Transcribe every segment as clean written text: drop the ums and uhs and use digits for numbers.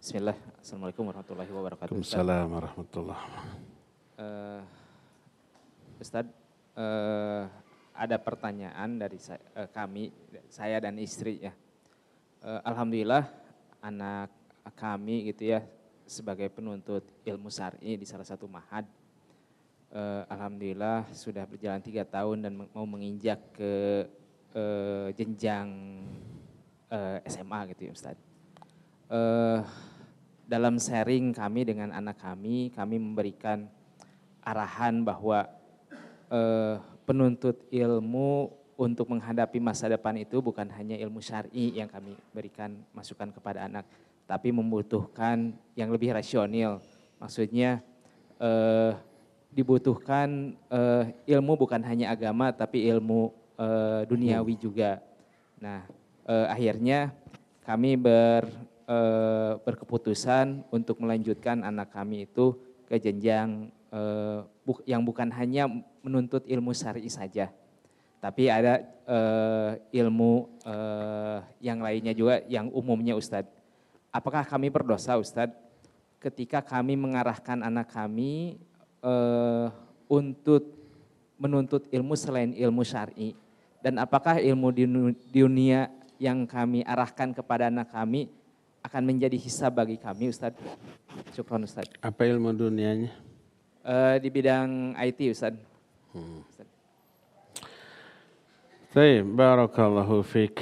Bismillah. Assalamualaikum warahmatullahi wabarakatuh. Waalaikumsalam warahmatullahi Ustadz, ada pertanyaan dari saya dan istri ya. Alhamdulillah anak kami gitu ya sebagai penuntut ilmu syar'i di salah satu ma'had. Alhamdulillah sudah berjalan 3 tahun dan mau menginjak ke jenjang SMA gitu ya Ustadz. Dalam sharing kami dengan anak kami memberikan arahan bahwa penuntut ilmu untuk menghadapi masa depan itu bukan hanya ilmu syar'i yang kami berikan masukan kepada anak, tapi membutuhkan yang lebih rasional. Maksudnya dibutuhkan ilmu bukan hanya agama tapi ilmu duniawi juga. Nah, akhirnya kami berkeputusan untuk melanjutkan anak kami itu ke jenjang yang bukan hanya menuntut ilmu syar'i saja, tapi ada ilmu yang lainnya juga yang umumnya Ustadz. Apakah kami berdosa Ustadz ketika kami mengarahkan anak kami untuk menuntut ilmu selain ilmu syar'i? Dan apakah ilmu di dunia yang kami arahkan kepada anak kami akan menjadi hisab bagi kami Ustadz? Syukron Ustadz. Apa ilmu dunianya? Di bidang IT Ustadz. Baik, barakallahu fiik.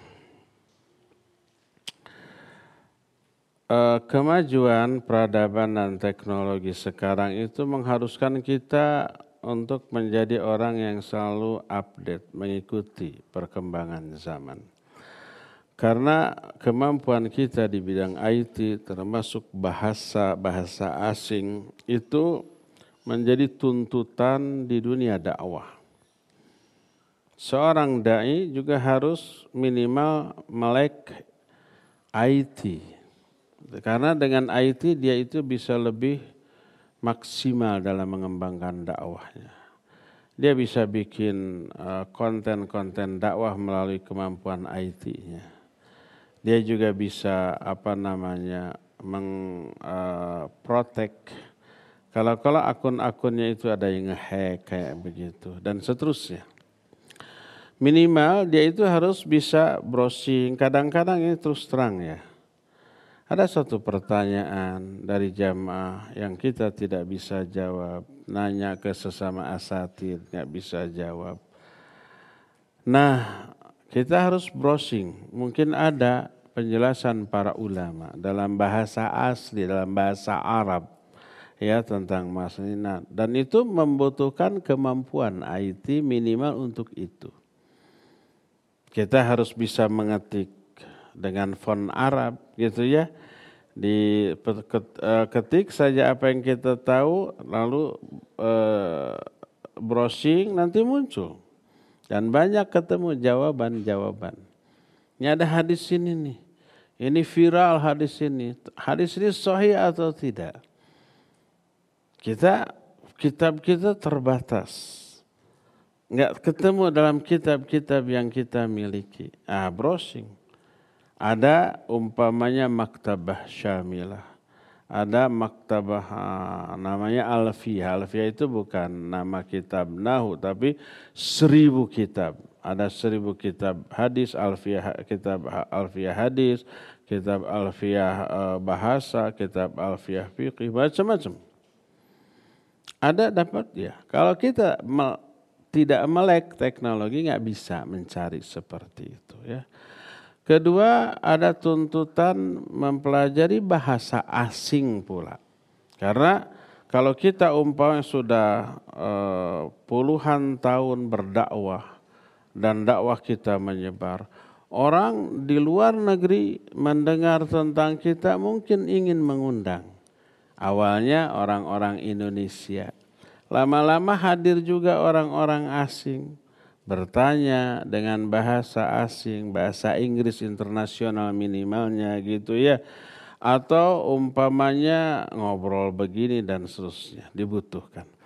Kemajuan peradaban dan teknologi sekarang itu mengharuskan kita untuk menjadi orang yang selalu update, mengikuti perkembangan zaman. Karena kemampuan kita di bidang IT termasuk bahasa asing itu menjadi tuntutan di dunia dakwah. Seorang dai juga harus minimal melek IT. Karena dengan IT dia itu bisa lebih maksimal dalam mengembangkan dakwahnya. Dia bisa bikin konten-konten dakwah melalui kemampuan IT-nya. Dia juga bisa mengprotek kalau akun-akunnya itu ada yang nge-hack kayak begitu dan seterusnya. Minimal dia itu harus bisa browsing. Kadang-kadang ini terus terang ya. Ada satu pertanyaan dari jamaah yang kita tidak bisa jawab. Nanya ke sesama asatidz nggak bisa jawab. Nah, kita harus browsing. Mungkin ada penjelasan para ulama dalam bahasa asli, dalam bahasa Arab ya tentang masalah ini. Dan itu membutuhkan kemampuan IT minimal untuk itu. Kita harus bisa mengetik dengan font Arab gitu ya. Ketik saja apa yang kita tahu lalu browsing nanti muncul. Dan banyak ketemu jawaban-jawaban. Ini ada hadis ini nih. Ini viral hadis ini. Hadis ini sahih atau tidak? Kitab kita terbatas. Enggak ketemu dalam kitab-kitab yang kita miliki. Browsing. Ada umpamanya maktabah syamilah. Ada maktabah namanya Alfiyah. Alfiyah itu bukan nama kitab Nahu, tapi 1000 kitab. Ada 1000 kitab hadis, kitab Alfiyah hadis, kitab Alfiyah bahasa, kitab Alfiyah fiqih, macam-macam. Ada dapat ya. Kalau kita tidak melek teknologi nggak bisa mencari seperti itu ya. Kedua, ada tuntutan mempelajari bahasa asing pula. Karena kalau kita umpamanya sudah puluhan tahun berdakwah dan dakwah kita menyebar, orang di luar negeri mendengar tentang kita mungkin ingin mengundang. Awalnya orang-orang Indonesia, lama-lama hadir juga orang-orang asing. Bertanya dengan bahasa asing, bahasa Inggris internasional minimalnya gitu ya. Atau umpamanya ngobrol begini dan seterusnya dibutuhkan.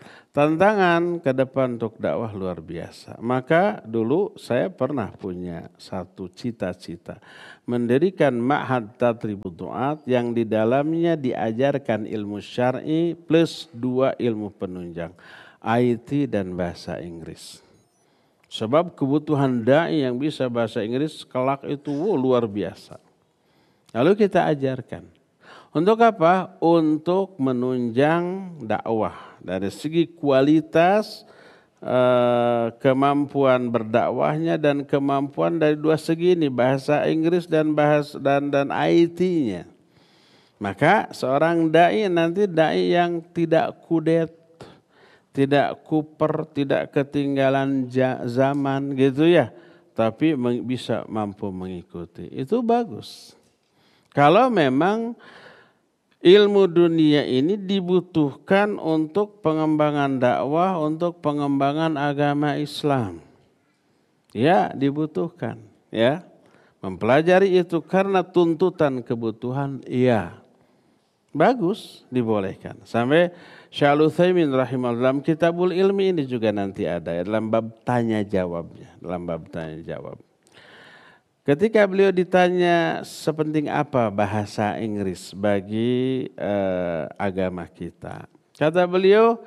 Tantangan ke depan untuk dakwah luar biasa. Maka dulu saya pernah punya satu cita-cita. Mendirikan Ma'had Tadribud Du'at yang di dalamnya diajarkan ilmu syar'i plus 2 ilmu penunjang. IT dan bahasa Inggris. Sebab kebutuhan da'i yang bisa bahasa Inggris kelak itu luar biasa. Lalu kita ajarkan. Untuk apa? Untuk menunjang dakwah dari segi kualitas, kemampuan berdakwahnya dan kemampuan dari 2 segi ini, bahasa Inggris dan IT-nya. Maka seorang dai nanti dai yang tidak kudet, tidak kuper, tidak ketinggalan zaman gitu ya, tapi bisa mampu mengikuti. Itu bagus. Kalau memang ilmu dunia ini dibutuhkan untuk pengembangan dakwah, untuk pengembangan agama Islam. Ya, dibutuhkan. Ya, mempelajari itu karena tuntutan kebutuhan. Iya, bagus, dibolehkan. Sampai Syekh Al-Utsaimin rahimahullah dalam Kitabul Ilmi ini juga nanti ada ya, dalam bab tanya jawabnya, dalam bab tanya jawab. Ketika beliau ditanya sepenting apa bahasa Inggris bagi agama kita. Kata beliau,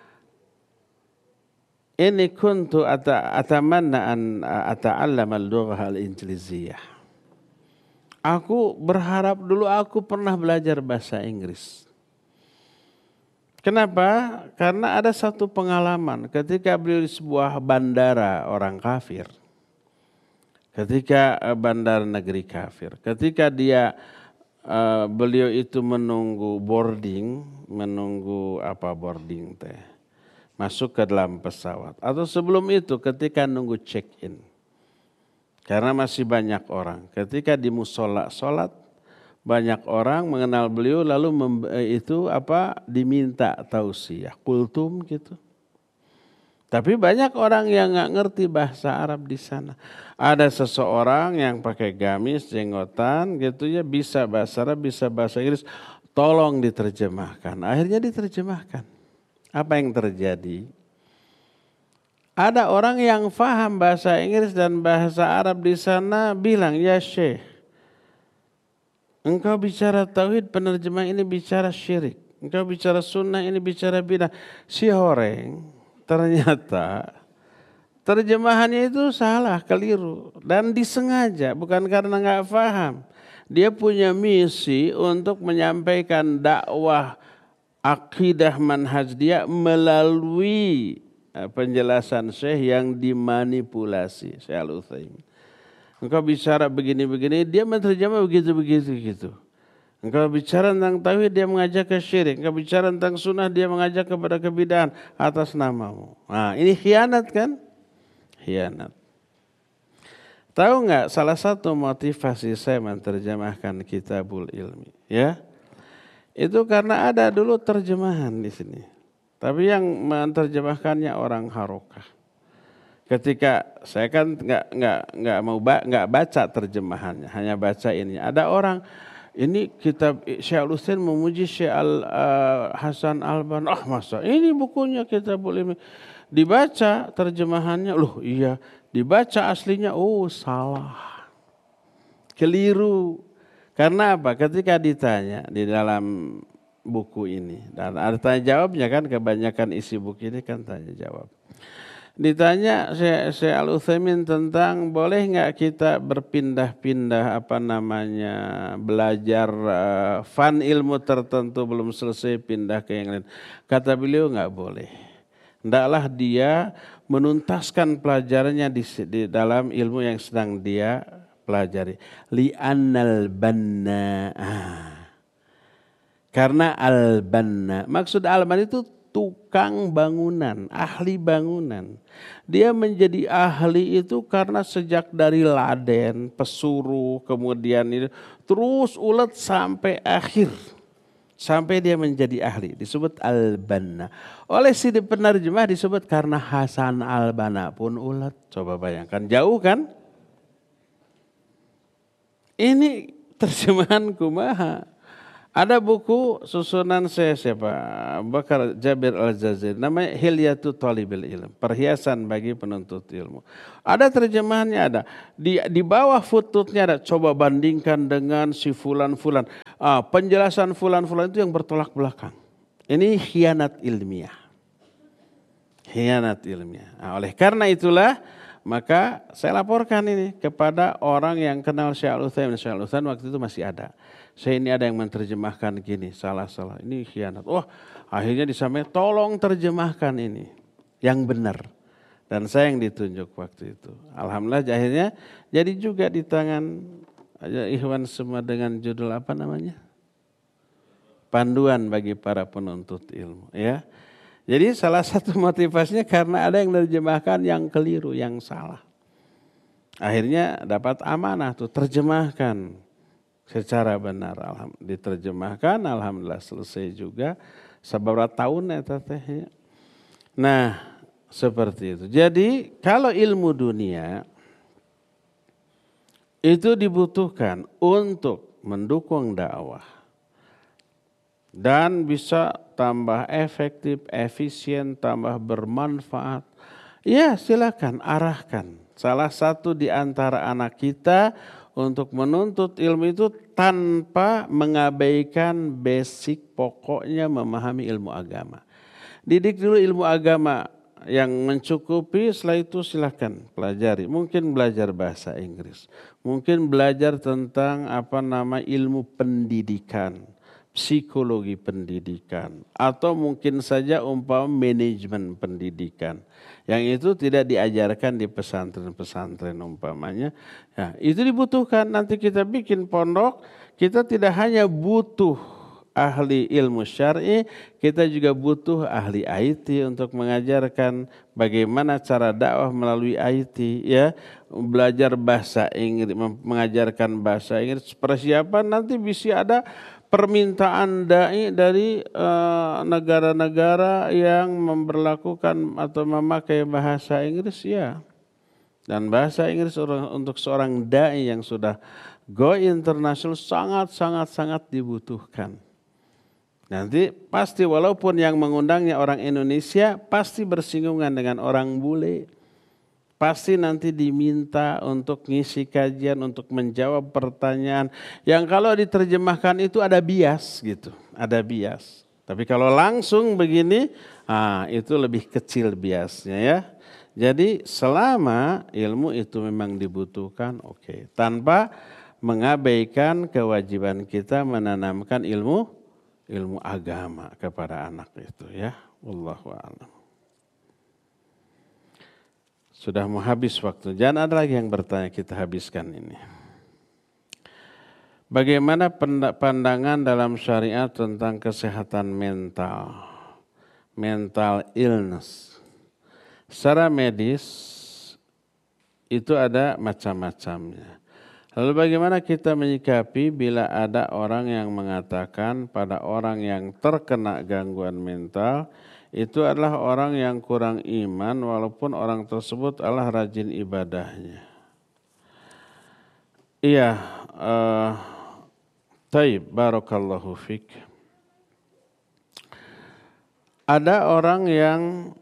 ini kuntu atamanna an ata'allam al-lughah al-ingliziyah. Aku berharap dulu aku pernah belajar bahasa Inggris. Kenapa? Karena ada satu pengalaman ketika beliau di sebuah bandara orang kafir. Ketika bandar negeri kafir, ketika beliau itu menunggu boarding, masuk ke dalam pesawat. Atau sebelum itu ketika nunggu check-in. Karena masih banyak orang. Ketika di musola sholat, banyak orang mengenal beliau lalu diminta tausiah, kultum gitu. Tapi banyak orang yang nggak ngerti bahasa Arab di sana. Ada seseorang yang pakai gamis, jenggotan gitu ya, bisa bahasa Arab, bisa bahasa Inggris. Tolong diterjemahkan. Akhirnya diterjemahkan. Apa yang terjadi? Ada orang yang faham bahasa Inggris dan bahasa Arab di sana bilang, ya Syekh, engkau bicara tauhid, penerjemah ini bicara syirik. Engkau bicara sunnah, ini bicara bidah. Si horeng. Ternyata terjemahannya itu salah, keliru dan disengaja, bukan karena nggak paham. Dia punya misi untuk menyampaikan dakwah akidah manhaj dia melalui penjelasan Syekh yang dimanipulasi Syekh Al-Utsaimin. Engkau bicara begini-begini, dia menerjemah begitu-begitu gitu. Engkau bicara tentang tauhid, dia mengajak ke syirik. Engkau bicara tentang sunnah, dia mengajak kepada kebidahan atas namamu. Nah, ini khianat kan? Khianat. Tahu nggak salah satu motivasi saya menerjemahkan Kitabul Ilmi? Ya, itu karena ada dulu terjemahan di sini. Tapi yang menerjemahkannya orang Harokah. Ketika saya kan nggak baca terjemahannya, hanya baca ini. Ada orang, ini kitab Syekh Al-Utsaimin memuji Syekh Hasan Al-Banna. Masa ini bukunya Kitabul Ilmi. Dibaca terjemahannya, loh iya. Dibaca aslinya, salah. Keliru. Karena apa? Ketika ditanya di dalam buku ini. Dan ada tanya jawabnya kan, kebanyakan isi buku ini kan tanya jawab. Ditanya Syekh Al-Utsaimin tentang boleh nggak kita berpindah-pindah belajar fan ilmu tertentu belum selesai pindah ke yang lain. Kata beliau nggak boleh. Hendaklah dia menuntaskan pelajarannya di dalam ilmu yang sedang dia pelajari. Li'annal banna. Karena al-banna. Maksud al-banna itu tukang bangunan, ahli bangunan. Dia menjadi ahli itu karena sejak dari laden, pesuruh, kemudian itu terus ulet sampai akhir. Sampai dia menjadi ahli, disebut al-banna. Oleh si penerjemah disebut karena Hasan al-Banna pun ulet. Coba bayangkan, jauh kan? Ini terjemahan kumaha. Ada buku susunan saya siapa? Bakar Jabir Al-Jazairi. Namanya Hilyatu Thalibil Ilm. Perhiasan bagi penuntut ilmu. Ada terjemahannya ada. Di bawah footnote-nya ada. Coba bandingkan dengan si fulan-fulan. Penjelasan fulan-fulan itu yang bertolak belakang. Ini khianat ilmiah. Khianat ilmiah. Nah, oleh karena itulah maka saya laporkan ini kepada orang yang kenal Syekh Al-Utsaimin. Syekh Al-Utsaimin waktu itu masih ada. Saya ini ada yang menerjemahkan gini, salah-salah. Ini khianat. Wah, akhirnya disampaikan, tolong terjemahkan ini yang benar. Dan saya yang ditunjuk waktu itu. Alhamdulillah akhirnya jadi juga di tangan Ikhwan semua dengan judul apa namanya? Panduan bagi para penuntut ilmu. Ya. Jadi salah satu motivasinya karena ada yang menerjemahkan yang keliru, yang salah. Akhirnya dapat amanah tuh, terjemahkan secara benar, diterjemahkan, alhamdulillah selesai juga. Seberapa tahun ya teteh. Nah seperti itu. Jadi kalau ilmu dunia itu dibutuhkan untuk mendukung dakwah dan bisa tambah efektif, efisien, tambah bermanfaat. Ya silakan arahkan salah satu di antara anak kita untuk menuntut ilmu itu tanpa mengabaikan basic pokoknya memahami ilmu agama. Didik dulu ilmu agama yang mencukupi, setelah itu silakan pelajari. Mungkin belajar bahasa Inggris, mungkin belajar tentang ilmu pendidikan, psikologi pendidikan, atau mungkin saja manajemen pendidikan. Yang itu tidak diajarkan di pesantren-pesantren umpamanya. Ya, itu dibutuhkan. Nanti kita bikin pondok, kita tidak hanya butuh ahli ilmu syar'i, kita juga butuh ahli IT untuk mengajarkan bagaimana cara dakwah melalui IT, ya. Belajar bahasa Inggris, mengajarkan bahasa Inggris, persiapan nanti bisa ada permintaan dai dari negara-negara yang memberlakukan atau memakai bahasa Inggris, ya. Dan bahasa Inggris untuk seorang dai yang sudah go international sangat dibutuhkan. Nanti pasti walaupun yang mengundangnya orang Indonesia, pasti bersinggungan dengan orang bule. Pasti nanti diminta untuk ngisi kajian, untuk menjawab pertanyaan. Yang kalau diterjemahkan itu ada bias gitu, ada bias. Tapi kalau langsung begini, itu lebih kecil biasnya, ya. Jadi selama ilmu itu memang dibutuhkan, oke. Tanpa mengabaikan kewajiban kita menanamkan ilmu agama kepada anak itu, ya. Wallahu a'lam. Sudah mau habis waktu. Jangan ada lagi yang bertanya, kita habiskan ini. Bagaimana pandangan dalam syariat tentang kesehatan mental? Mental illness. Secara medis itu ada macam-macamnya. Lalu bagaimana kita menyikapi bila ada orang yang mengatakan pada orang yang terkena gangguan mental, itu adalah orang yang kurang iman walaupun orang tersebut adalah rajin ibadahnya. Iya, taib, barakallahu fik. Ada orang yang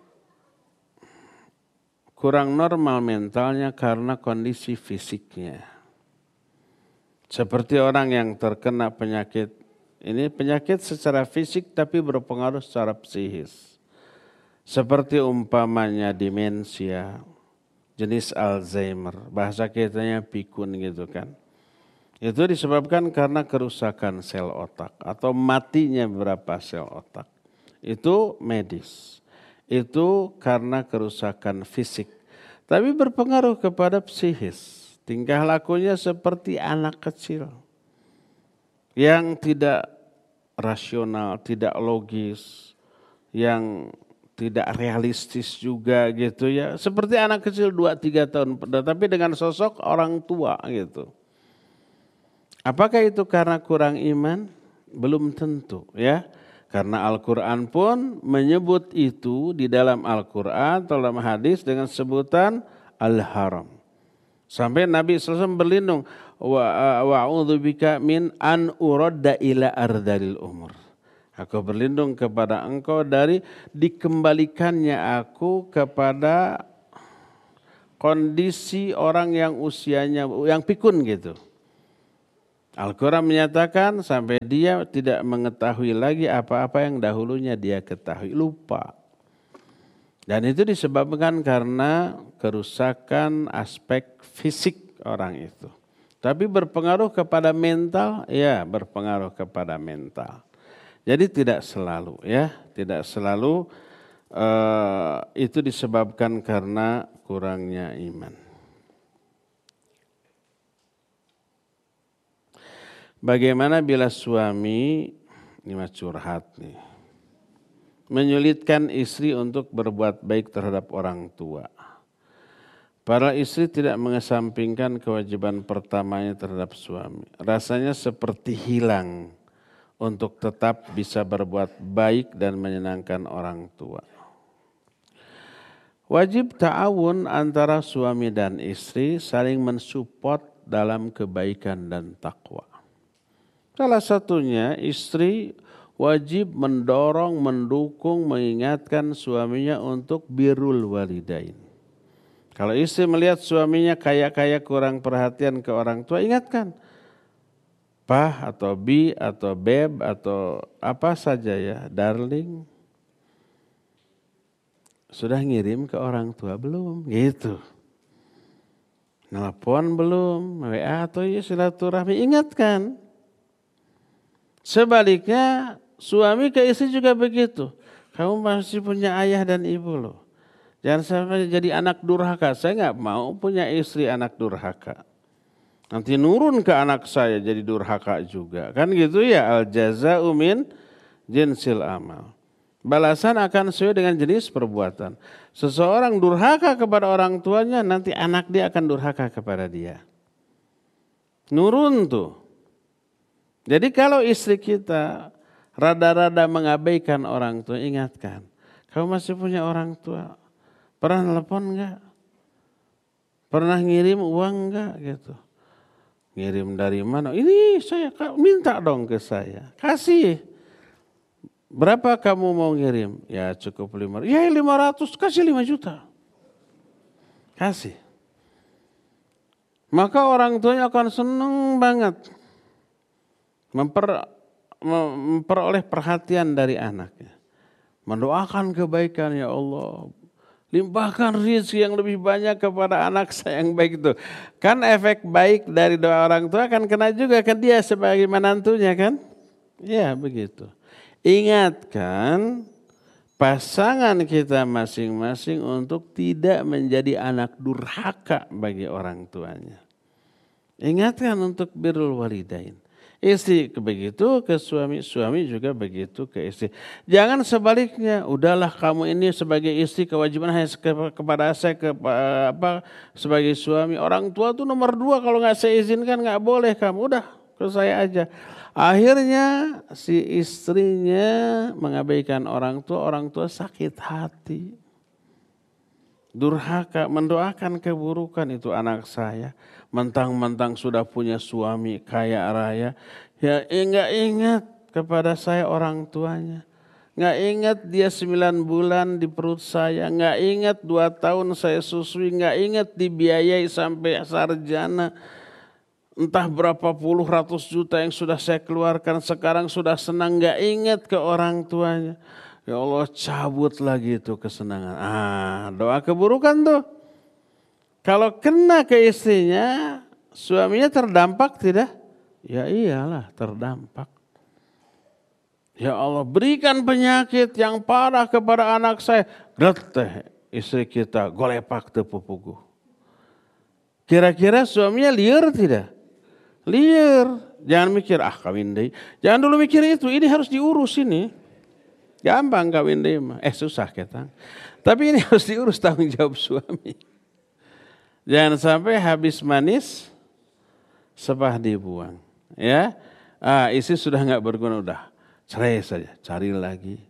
kurang normal mentalnya karena kondisi fisiknya. Seperti orang yang terkena penyakit, ini penyakit secara fisik tapi berpengaruh secara psikis. Seperti umpamanya demensia, jenis Alzheimer, bahasa kitanya pikun gitu kan. Itu disebabkan karena kerusakan sel otak atau matinya beberapa sel otak. Itu medis. Itu karena kerusakan fisik. Tapi berpengaruh kepada psikis. Tingkah lakunya seperti anak kecil yang tidak rasional, tidak logis, yang tidak realistis juga gitu, ya. Seperti anak kecil 2-3 tahun, tapi dengan sosok orang tua gitu. Apakah itu karena kurang iman? Belum tentu, ya. Karena Al-Quran pun menyebut itu di dalam Al-Quran, dalam hadis dengan sebutan Al-Haram. Sampai Nabi SAW berlindung, wa a'udzubika min an uradda ila ardalil umur. Aku berlindung kepada engkau dari dikembalikannya aku kepada kondisi orang yang usianya yang pikun gitu. Al-Quran menyatakan sampai dia tidak mengetahui lagi apa-apa yang dahulunya dia ketahui, lupa. Dan itu disebabkan karena kerusakan aspek fisik orang itu. Tapi berpengaruh kepada mental, ya berpengaruh kepada mental. Jadi tidak selalu ya, tidak selalu itu disebabkan karena kurangnya iman. Bagaimana bila suami, ini mas curhat nih, menyulitkan istri untuk berbuat baik terhadap orang tua. Para istri tidak mengesampingkan kewajiban pertamanya terhadap suami. Rasanya seperti hilang untuk tetap bisa berbuat baik dan menyenangkan orang tua. Wajib ta'awun antara suami dan istri saling mensupport dalam kebaikan dan takwa. Salah satunya istri wajib mendorong, mendukung, mengingatkan suaminya untuk birrul walidain. Kalau istri melihat suaminya kayak kurang perhatian ke orang tua, ingatkan. Pah atau bi atau beb atau apa saja ya, darling. Sudah ngirim ke orang tua belum? Gitu. Nelpon belum? WA atau ya silaturahmi, ingatkan. Sebaliknya suami ke istri juga begitu. Kamu masih punya ayah dan ibu loh. Jangan sampai jadi anak durhaka. Saya nggak mau punya istri anak durhaka. Nanti nurun ke anak saya jadi durhaka juga. Kan gitu ya, al jaza'u min jinsil amal. Balasan akan sesuai dengan jenis perbuatan. Seseorang durhaka kepada orang tuanya, nanti anak dia akan durhaka kepada dia. Nurun tuh. Jadi kalau istri kita rada-rada mengabaikan orang tua, ingatkan. Kamu masih punya orang tua. Pernah telepon enggak? Pernah ngirim uang enggak gitu? Ngirim dari mana? Ini saya minta dong ke saya. Kasih. Berapa kamu mau ngirim? Ya cukup 500. Ya 500, kasih 5 juta. Kasih. Maka orang tuanya akan senang banget. Memperoleh perhatian dari anaknya. Mendoakan kebaikan, ya Allah. Limpahkan rezeki yang lebih banyak kepada anak saya yang baik itu. Kan efek baik dari doa orang tua akan kena juga kan dia sebagai menantunya kan? Ya begitu. Ingatkan pasangan kita masing-masing untuk tidak menjadi anak durhaka bagi orang tuanya. Ingatkan untuk birrul walidain. Istri begitu ke suami, suami juga begitu ke istri. Jangan sebaliknya, udahlah kamu ini sebagai istri kewajiban hanya kepada saya sebagai suami. Orang tua tuh nomor 2, kalau nggak saya izinkan nggak boleh kamu, udah ke saya aja. Akhirnya si istrinya mengabaikan orang tua sakit hati. Durhaka, mendoakan keburukan itu anak saya. Mentang-mentang sudah punya suami kaya raya. Ya enggak ingat kepada saya orang tuanya. Enggak ingat dia 9 bulan di perut saya. Enggak ingat 2 tahun saya susui. Enggak ingat dibiayai sampai sarjana. Entah berapa puluh ratus juta yang sudah saya keluarkan. Sekarang sudah senang, enggak ingat ke orang tuanya. Ya Allah, cabut lagi itu kesenangan. Doa keburukan tuh. Kalau kena ke istrinya, suaminya terdampak tidak? Ya iyalah terdampak. Ya Allah, berikan penyakit yang parah kepada anak saya. Greteh istri kita golepak tepupugu. Kira-kira suaminya liar tidak? Liar. Jangan mikir, kawin deh. Jangan dulu mikir itu, ini harus diurus ini. Gampang kawin deh mah. Susah kita. Tapi ini harus diurus, tanggung jawab suami. Jangan sampai habis manis sepah dibuang. Ya, istri sudah nggak berguna, udah cerai saja, cari lagi.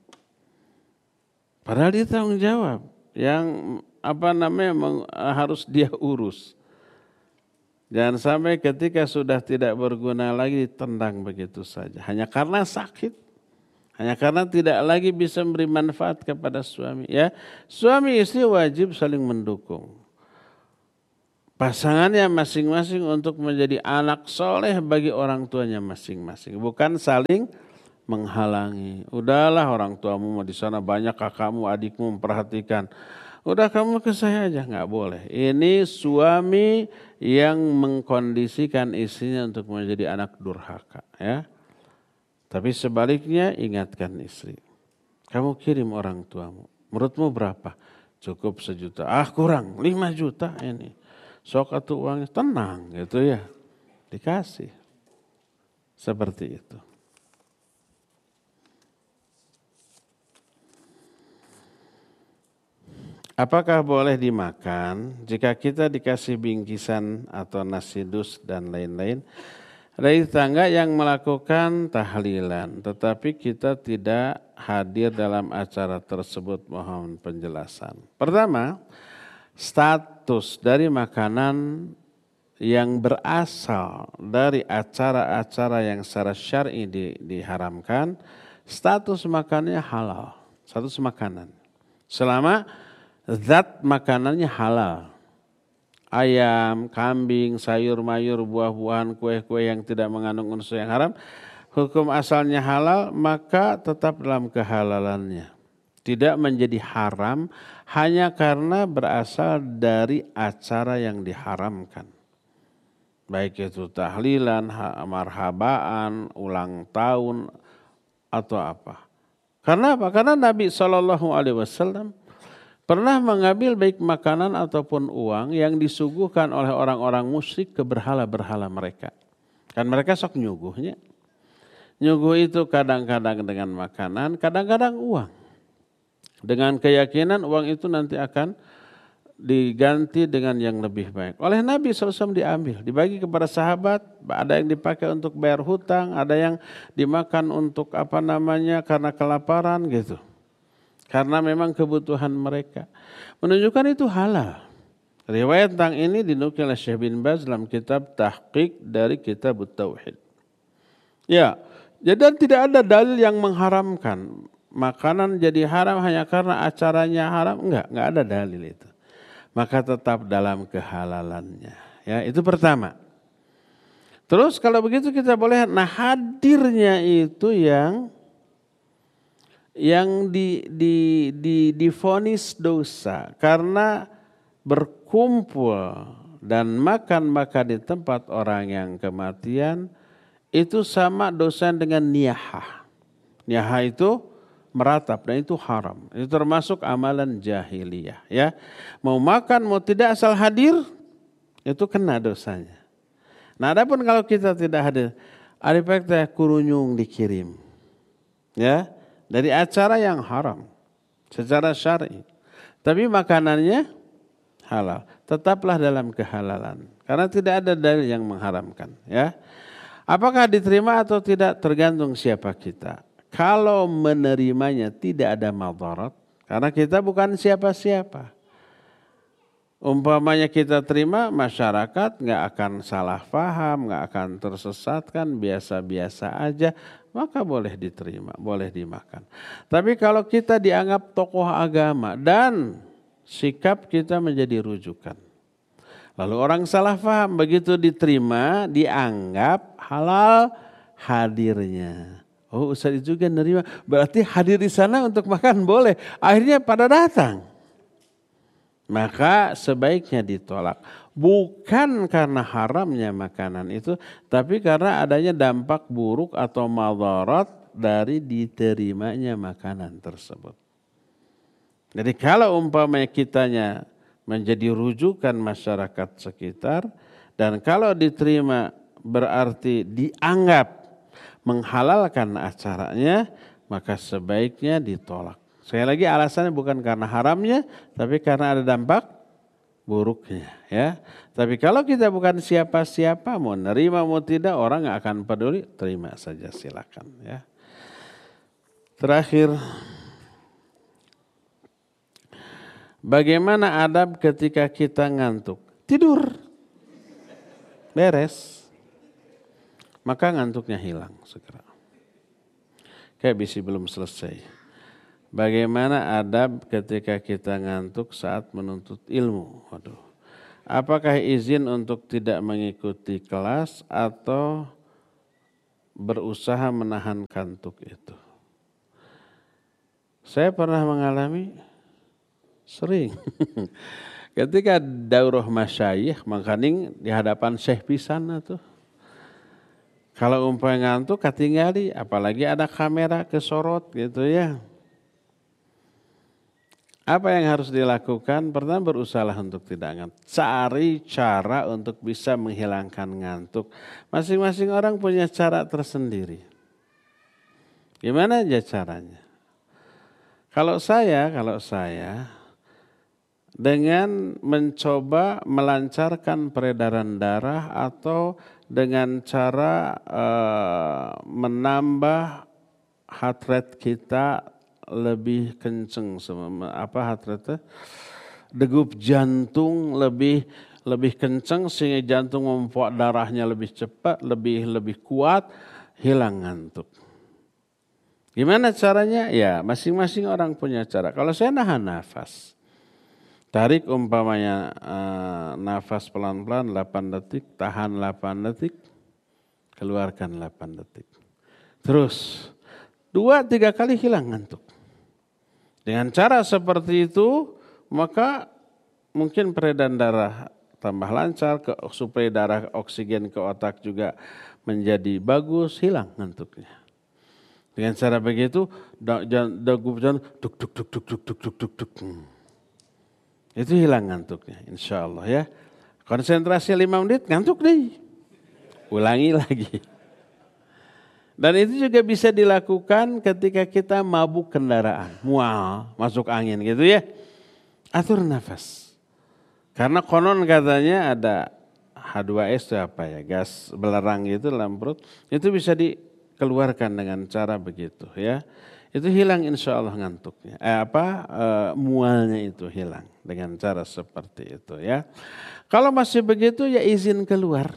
Padahal dia tanggung jawab yang harus dia urus. Jangan sampai ketika sudah tidak berguna lagi ditendang begitu saja. Hanya karena sakit. Hanya karena tidak lagi bisa memberi manfaat kepada suami. Ya, suami istri wajib saling mendukung pasangannya masing-masing untuk menjadi anak soleh bagi orang tuanya masing-masing. Bukan saling menghalangi. Udahlah orang tuamu di sana banyak, kakakmu, adikmu memperhatikan. Udah kamu ke saya aja, nggak boleh. Ini suami yang mengkondisikan istrinya untuk menjadi anak durhaka, ya. Tapi sebaliknya ingatkan istri. Kamu kirim orang tuamu. Menurutmu berapa? Cukup 1 juta. Ah kurang, 5 juta ini. Sok atuh uangnya, tenang gitu ya. Dikasih. Seperti itu. Apakah boleh dimakan jika kita dikasih bingkisan atau nasi dus dan lain-lain dari tetangga yang melakukan tahlilan, tetapi kita tidak hadir dalam acara tersebut? Mohon penjelasan. Pertama, status dari makanan yang berasal dari acara-acara yang secara syar'i diharamkan, status makanannya halal, status makanan. Selama zat makanannya halal. Ayam, kambing, sayur mayur, buah-buahan, kue-kue yang tidak mengandung unsur yang haram, hukum asalnya halal, maka tetap dalam kehalalannya. Tidak menjadi haram hanya karena berasal dari acara yang diharamkan. Baik itu tahlilan, marhabaan, ulang tahun, atau apa. Karena apa? Karena Nabi SAW pernah mengambil baik makanan ataupun uang yang disuguhkan oleh orang-orang musyrik ke berhala-berhala mereka. Kan mereka sok nyuguhnya. Nyuguh itu kadang-kadang dengan makanan, kadang-kadang uang. Dengan keyakinan uang itu nanti akan diganti dengan yang lebih baik. Oleh Nabi SAW diambil, dibagi kepada sahabat, ada yang dipakai untuk bayar hutang, ada yang dimakan untuk karena kelaparan gitu. Karena memang kebutuhan mereka. Menunjukkan itu halal. Riwayat tentang ini dinukil oleh Syekh bin Baz dalam kitab Tahqiq dari Kitab Tauhid. Ya, jadi tidak ada dalil yang mengharamkan makanan jadi haram hanya karena acaranya haram. Enggak ada dalil itu. Maka tetap dalam kehalalannya. Ya, itu pertama. Terus kalau begitu kita boleh, hadirnya itu yang divonis dosa karena berkumpul dan makan di tempat orang yang kematian, itu sama dosa dengan niyahah. Niyahah itu meratap dan itu haram. Itu termasuk amalan jahiliyah, ya. Mau makan mau tidak asal hadir itu kena dosanya. Nah, adapun kalau kita tidak hadir, ada teh kurunyung dikirim. Ya. Dari acara yang haram secara syar'i. Tapi makanannya halal. Tetaplah dalam kehalalan. Karena tidak ada dalil yang mengharamkan. Ya. Apakah diterima atau tidak tergantung siapa kita. Kalau menerimanya tidak ada madarat. Karena kita bukan siapa-siapa. Umpamanya kita terima, masyarakat nggak akan salah paham, nggak akan tersesatkan, biasa-biasa aja, maka boleh diterima, boleh dimakan. Tapi kalau kita dianggap tokoh agama dan sikap kita menjadi rujukan, lalu orang salah paham, begitu diterima, dianggap halal hadirnya. Oh, Ustaz juga nerima, berarti hadir di sana untuk makan boleh. Akhirnya pada datang. Maka sebaiknya ditolak. Bukan karena haramnya makanan itu, tapi karena adanya dampak buruk atau madarat dari diterimanya makanan tersebut. Jadi kalau umpamanya kitanya menjadi rujukan masyarakat sekitar, dan kalau diterima berarti dianggap menghalalkan acaranya, maka sebaiknya ditolak. Sekali lagi alasannya bukan karena haramnya, tapi karena ada dampak buruknya. Ya. Tapi kalau kita bukan siapa-siapa, mau nerima mau tidak, orang nggak akan peduli, terima saja silakan. Ya. Terakhir, bagaimana adab ketika kita ngantuk? Tidur. beres. Maka ngantuknya hilang segera. Kayak bisi belum selesai. Bagaimana adab ketika kita ngantuk saat menuntut ilmu? Waduh. Apakah izin untuk tidak mengikuti kelas atau berusaha menahan kantuk itu? Saya pernah mengalami sering. Ketika daurah masyayikh mangkaning di hadapan syekh pisan tuh. Kalau umpamanya ngantuk katingali, apalagi ada kamera kesorot gitu ya. Apa yang harus dilakukan? Pertama berusaha untuk tidak ngantuk. Cari cara untuk bisa menghilangkan ngantuk. Masing-masing orang punya cara tersendiri. Gimana aja caranya? Kalau saya dengan mencoba melancarkan peredaran darah atau dengan cara menambah heart rate kita lebih kenceng, heart rate, degup jantung lebih kenceng sehingga jantung memompa darahnya lebih cepat, lebih kuat, hilang ngantuk. Gimana caranya? Ya masing-masing orang punya cara. Kalau saya nahan nafas. Tarik umpamanya nafas pelan-pelan 8 detik, tahan 8 detik, keluarkan 8 detik. Terus 2-3 kali hilang ngantuk. Dengan cara seperti itu maka mungkin peredaran darah tambah lancar, supaya darah oksigen ke otak juga menjadi bagus, hilang ngantuknya. Dengan cara begitu, degup jantung duk duk duk duk duk duk duk duk duk. Itu hilang ngantuknya, insya Allah ya. Konsentrasi 5 menit, ngantuk deh. Ulangi lagi. Dan itu juga bisa dilakukan ketika kita mabuk kendaraan. Mual, masuk angin gitu ya. Atur nafas. Karena konon katanya ada H2S itu apa ya, gas belerang gitu dalam perut. Itu bisa dikeluarkan dengan cara begitu ya. Itu hilang insya Allah ngantuknya. Mualnya itu hilang dengan cara seperti itu ya. Kalau masih begitu ya izin keluar.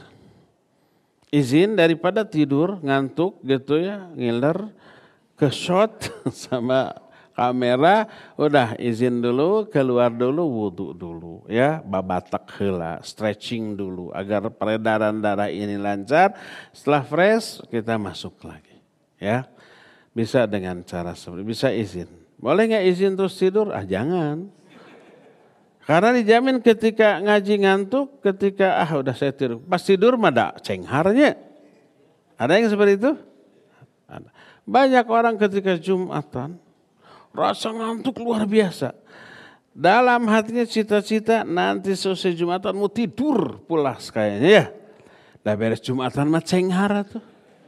Izin daripada tidur ngantuk gitu ya, ngiler, ke shot sama kamera, udah izin dulu, keluar dulu, wudu dulu ya, babatak heula, stretching dulu agar peredaran darah ini lancar. Setelah fresh kita masuk lagi ya. Bisa dengan cara seperti bisa izin. Boleh nggak izin terus tidur? Jangan. Karena dijamin ketika ngaji ngantuk, ketika udah saya tidur. Pas tidur mah ada cengharnya. Ada yang seperti itu? Ada. Banyak orang ketika Jumatan, rasa ngantuk luar biasa. Dalam hatinya cita-cita nanti selesai Jumatan mau tidur pulas kayaknya ya. Dah beres Jumatan mah cenghar tuh.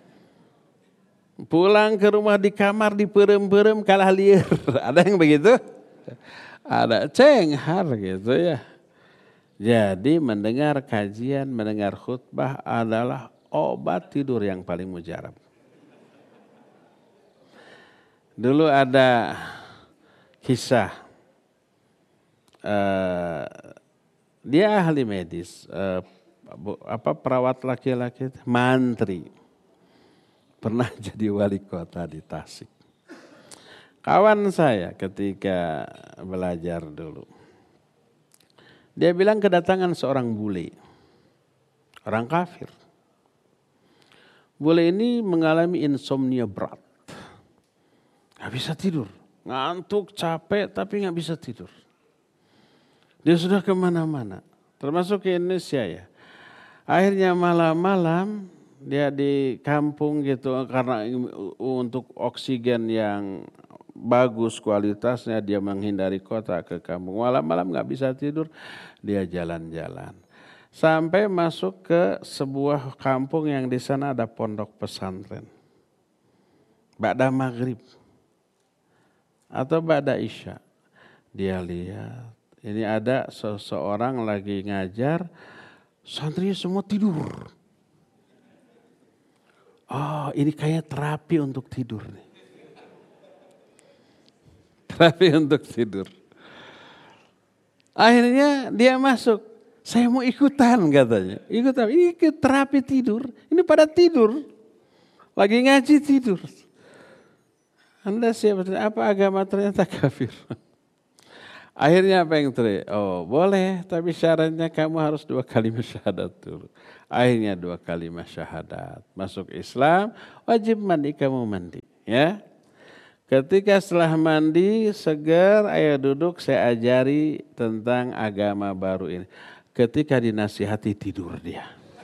Pulang ke rumah di kamar diperem-perem kalah liar. Ada yang begitu? Ada cenghar gitu ya. Jadi mendengar kajian, mendengar khutbah adalah obat tidur yang paling mujarab. Dulu ada kisah. Dia ahli medis. Perawat laki-laki, mantri. Pernah jadi wali kota di Tasik. Kawan saya ketika belajar dulu. Dia bilang kedatangan seorang bule. Orang kafir. Bule ini mengalami insomnia berat. Gak bisa tidur. Ngantuk, capek tapi gak bisa tidur. Dia sudah kemana-mana. Termasuk ke Indonesia ya. Akhirnya malam-malam dia di kampung gitu karena untuk oksigen yang bagus kualitasnya dia menghindari kota ke kampung. Malam-malam gak bisa tidur dia jalan-jalan. Sampai masuk ke sebuah kampung yang di sana ada pondok pesantren. Ba'da maghrib atau ba'da isya. Dia lihat ini ada seseorang lagi ngajar, santrinya semua tidur. Oh, ini kayak terapi untuk tidur nih. Terapi untuk tidur. Akhirnya dia masuk. Saya mau ikutan katanya. Ikut terapi tidur. Ini pada tidur. Lagi ngaji tidur. Anda siapa? Apa agama ternyata kafir. Akhirnya apa yang terjadi? Oh boleh, tapi syaratnya kamu harus 2 kalimat syahadat dulu. Akhirnya 2 kalimat syahadat. Masuk Islam, wajib mandi, kamu mandi. Ya. Ketika setelah mandi, segar, ayo duduk, saya ajari tentang agama baru ini. Ketika dinasihati, tidur dia.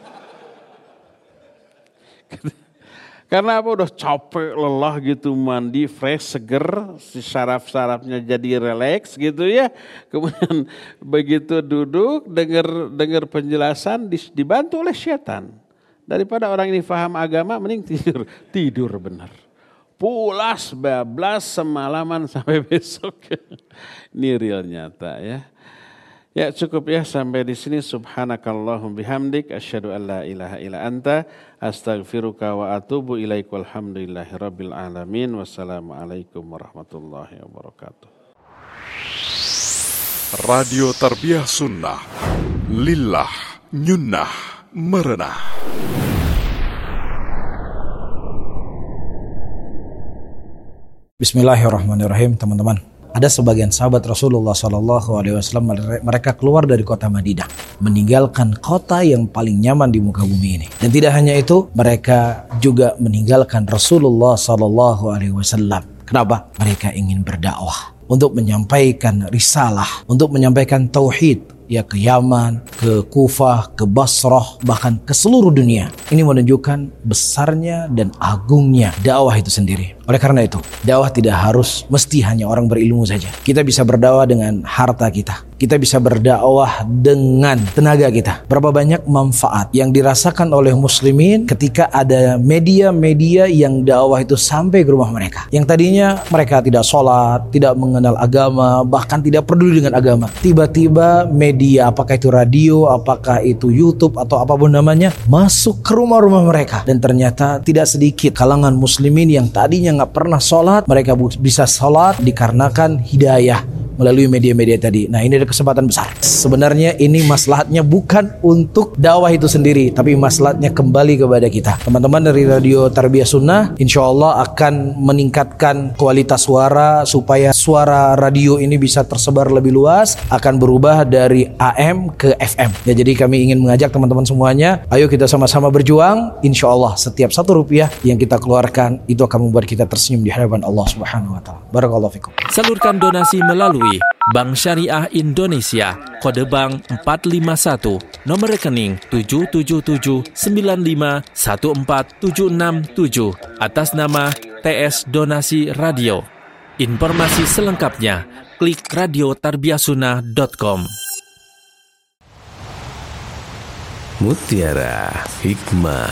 Karena apa? Udah capek, lelah gitu, mandi, fresh, seger, si saraf-sarafnya jadi relax gitu ya. Kemudian begitu duduk, dengar penjelasan, dibantu oleh setan. Daripada orang ini paham agama, mending tidur benar. Pulas, bablas, semalaman sampai besok. Ini real nyata ya. Ya cukup ya sampai di sini. Subhanakallahum bihamdik asyhadu an la ilaha illa anta astaghfiruka wa atubu ilaik. Walhamdulillahirabbil alamin. Wassalamualaikum warahmatullahi wabarakatuh. Radio Tarbiyah Sunnah Lillah Nyunnah Merenah. Bismillahirrahmanirrahim, teman-teman. Ada sebagian sahabat Rasulullah SAW, mereka keluar dari kota Madinah, meninggalkan kota yang paling nyaman di muka bumi ini. Dan tidak hanya itu, mereka juga meninggalkan Rasulullah SAW. Kenapa? Mereka ingin berdakwah untuk menyampaikan risalah, untuk menyampaikan tauhid. Ya ke Yaman, ke Kufah, ke Basrah, bahkan ke seluruh dunia. Ini menunjukkan besarnya dan agungnya dakwah itu sendiri. Oleh karena itu, dakwah tidak harus mesti hanya orang berilmu saja. Kita bisa berdakwah dengan harta kita. Kita bisa berdakwah dengan tenaga kita. Berapa banyak manfaat yang dirasakan oleh muslimin ketika ada media-media yang dakwah itu sampai ke rumah mereka. Yang tadinya mereka tidak sholat, tidak mengenal agama, bahkan tidak peduli dengan agama. Tiba-tiba media, apakah itu radio, apakah itu YouTube atau apapun namanya, masuk ke rumah-rumah mereka. Dan ternyata tidak sedikit kalangan muslimin yang tadinya nggak pernah sholat, mereka bisa sholat dikarenakan hidayah melalui media-media tadi. Nah, ini ada kesempatan besar. Sebenarnya ini maslahatnya bukan untuk dakwah itu sendiri, tapi maslahatnya kembali kepada kita. Teman-teman dari Radio Tarbiyah Sunnah, insya Allah akan meningkatkan kualitas suara supaya suara radio ini bisa tersebar lebih luas, akan berubah dari AM ke FM. Ya, jadi kami ingin mengajak teman-teman semuanya, ayo kita sama-sama berjuang. Insya Allah setiap 1 rupiah yang kita keluarkan itu akan membuat kita tersenyum di hadapan Allah Subhanahu wa taala. Barakallahu fikum. Salurkan donasi melalui Bank Syariah Indonesia, kode bank 451, nomor rekening 77795147667 atas nama TS Donasi Radio. Informasi selengkapnya klik radiotarbiyahsunnah.com. Mutiara Hikmah.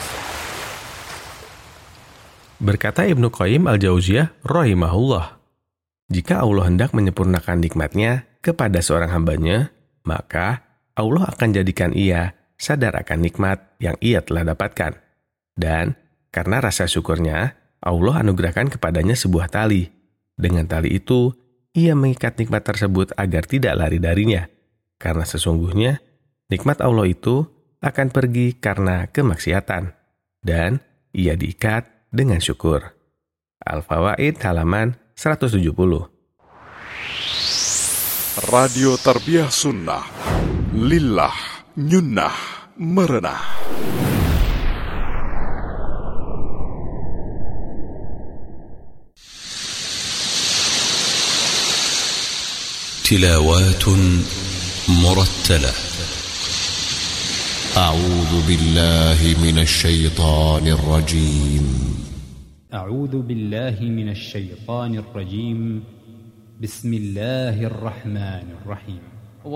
Berkata Ibnu Qayyim Al-Jauziyah rahimahullah, jika Allah hendak menyempurnakan nikmatnya kepada seorang hambanya, maka Allah akan jadikan ia sadar akan nikmat yang ia telah dapatkan. Dan karena rasa syukurnya, Allah anugerahkan kepadanya sebuah tali. Dengan tali itu, ia mengikat nikmat tersebut agar tidak lari darinya. Karena sesungguhnya, nikmat Allah itu akan pergi karena kemaksiatan. Dan ia diikat dengan syukur. Al-Fawaid halaman 170. Radio Tarbiyah Sunnah Lillah Nyunnah Merenah. تلاوات مرتلة. أعوذ بالله من الشيطان الرجيم. أعوذ بالله من الشيطان الرجيم. بسم الله الرحمن الرحيم.